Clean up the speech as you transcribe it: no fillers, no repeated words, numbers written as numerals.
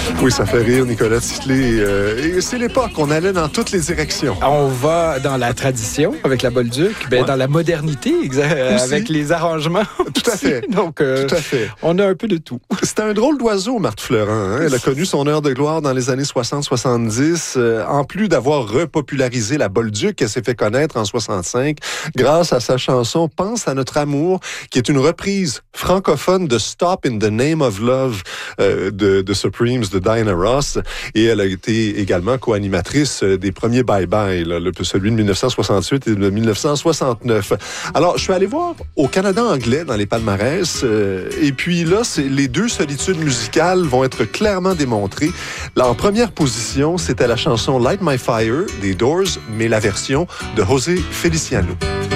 Oui, ça fait rire Nicolas Titley. Et c'est l'époque, on allait dans toutes les directions. On va dans la tradition avec la Bolduc, dans la modernité avec les arrangements. Tout à fait. Donc, tout à fait. On a un peu de tout. C'était un drôle d'oiseau, Marthe Fleurant. Hein? Elle a connu son heure de gloire dans les années 60-70. En plus d'avoir repopularisé la Bolduc, elle s'est fait connaître en 65 grâce à sa chanson « Pense à notre amour », qui est une reprise francophone de « Stop in the Name of Love » de Supremes, de Diana Ross. Et elle a été également co-animatrice des premiers Bye Bye, là, celui de 1968 et de 1969. Alors, je suis allé voir au Canada anglais dans les palmarès. Et puis là, les deux solitudes musicales vont être clairement démontrées. Là, en première position, c'était la chanson Light My Fire des Doors, mais la version de José Feliciano.